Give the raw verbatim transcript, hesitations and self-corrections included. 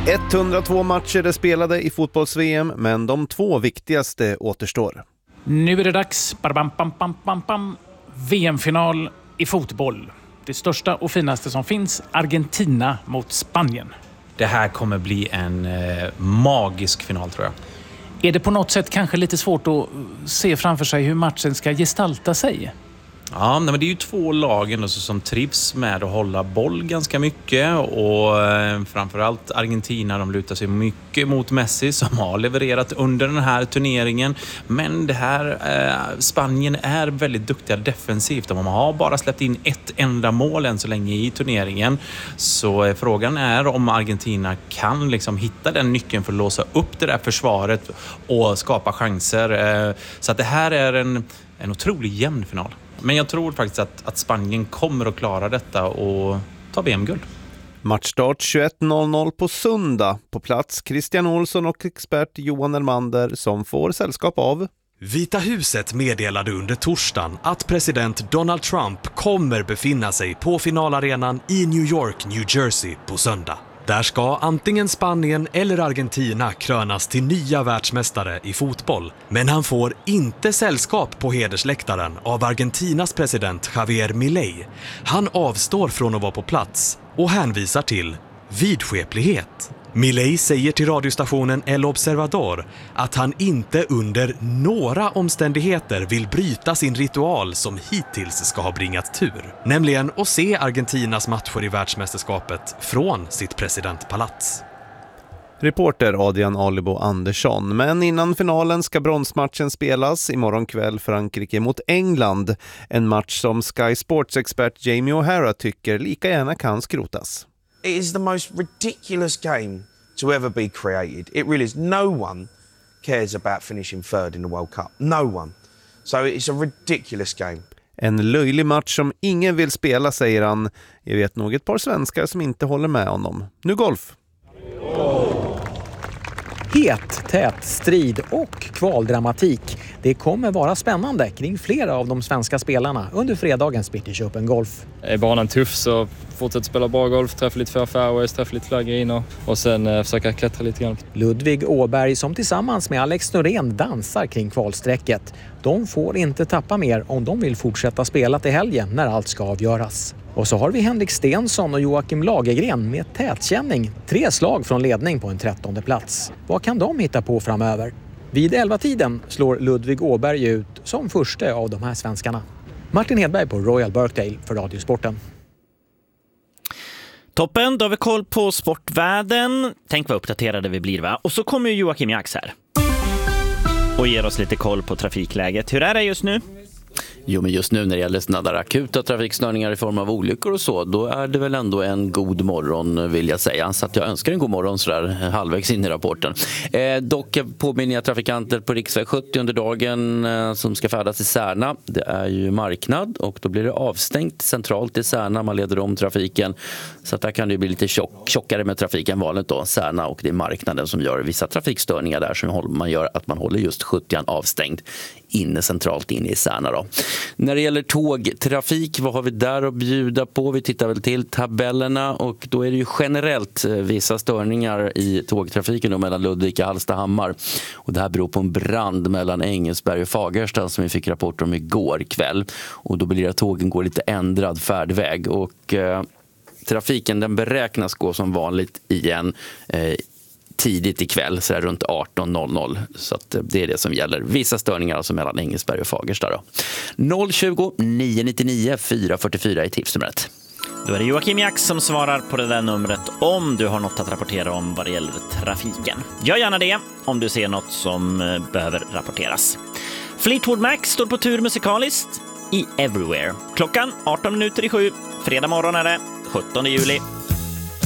etthundratvå matcher är spelade i fotbolls-V M, men de två viktigaste återstår. Nu är det dags. Bam, bam, bam, bam, bam. V M-final i fotboll. Det största och finaste som finns, Argentina mot Spanien. Det här kommer bli en eh, magisk final, tror jag. Är det på något sätt kanske lite svårt att se framför sig hur matchen ska gestalta sig? Ja, men det är ju två lagen som trivs med att hålla boll ganska mycket, och eh, framförallt Argentina, de lutar sig mycket mot Messi som har levererat under den här turneringen. Men det här eh, Spanien är väldigt duktiga defensivt. De har bara släppt in ett enda mål än så länge i turneringen. Så eh, frågan är om Argentina kan liksom hitta den nyckeln för att låsa upp det där försvaret och skapa chanser. Eh, så att det här är en, en otroligt jämn final. Men jag tror faktiskt att, att Spanien kommer att klara detta och ta V M-guld. Matchstart tjugoett noll noll på söndag. På plats Christian Olsson och expert Johan Elmander som får sällskap av... Vita huset meddelade under torsdagen att president Donald Trump kommer befinna sig på finalarenan i New York, New Jersey på söndag. Där ska antingen Spanien eller Argentina krönas till nya världsmästare i fotboll. Men han får inte sällskap på hedersläktaren av Argentinas president Javier Milei. Han avstår från att vara på plats och hänvisar till vidskeplighet. Milei säger till radiostationen El Observador att han inte under några omständigheter vill bryta sin ritual som hittills ska ha bringat tur. Nämligen att se Argentinas matcher i världsmästerskapet från sitt presidentpalats. Reporter Adrian Alibo Andersson. Men innan finalen ska bronsmatchen spelas imorgon kväll Frankrike mot England. En match som Sky Sports-expert Jamie O'Hara tycker lika gärna kan skrotas. It is the most ridiculous game to ever be created. It really is. No one cares about finishing third in the World Cup. No one. So it's a ridiculous game. En löjlig match som ingen vill spela, säger han. Jag vet nog ett par svenskar som inte håller med honom. Nu golf. Het, tät, strid och kvaldramatik. Det kommer vara spännande kring flera av de svenska spelarna under fredagens British Open Golf. Är banan tuff så fortsätt spela bra golf, träffa lite för fairways, träffa lite fler griner och sen eh, försöka klättra lite grann. Ludvig Åberg som tillsammans med Alex Norén dansar kring kvalsträcket. De får inte tappa mer om de vill fortsätta spela till helgen när allt ska avgöras. Och så har vi Henrik Stensson och Joakim Lagergren med tätkänning. Tre slag från ledning på en trettonde plats. Vad kan de hitta på framöver? Vid elva-tiden slår Ludvig Åberg ut som första av de här svenskarna. Martin Hedberg på Royal Birkdale för Radiosporten. Toppen, då har vi koll på sportvärlden. Tänk vad uppdaterade vi blir, va? Och så kommer ju Joakim Jax här och ger oss lite koll på trafikläget. Hur är det just nu? Jo, men just nu när det gäller sådana där akuta trafikstörningar i form av olyckor och så, då är det väl ändå en god morgon, vill jag säga. Så att jag önskar en god morgon sådär halvvägs in i rapporten. Eh, dock påminner jag trafikanter på riksväg sjuttio under dagen eh, som ska färdas i Särna. Det är ju marknad och då blir det avstängt centralt i Särna. Man leder om trafiken. Så att där kan det bli lite tjock, tjockare med trafiken vanligt då. Särna, och det är marknaden som gör vissa trafikstörningar där som man gör att man håller just sjuttio avstängd inne centralt inne i Särna då. När det gäller tågtrafik, vad har vi där att bjuda på? Vi tittar väl till tabellerna och då är det ju generellt vissa störningar i tågtrafiken då mellan Ludvika och Hallstahammar. Och det här beror på en brand mellan Engelsberg och Fagersta som vi fick rapport om igår kväll. Och då blir det att tågen går lite ändrad färdväg och eh, trafiken den beräknas gå som vanligt igen eh, tidigt ikväll, så är runt arton noll noll. Så att det är det som gäller. Vissa störningar alltså mellan Engelsberg och Fagersta då. noll tjugo, nio nittionio, fyra fyrtiofyra i tipsnumret. Då är det Joakim Jax som svarar på det där numret om du har något att rapportera om vad det gäller trafiken. Gör gärna det om du ser något som behöver rapporteras. Fleetwood Mac står på tur musikaliskt i Everywhere. Klockan arton minuter i sju. Fredag morgon är det, sjuttonde juli.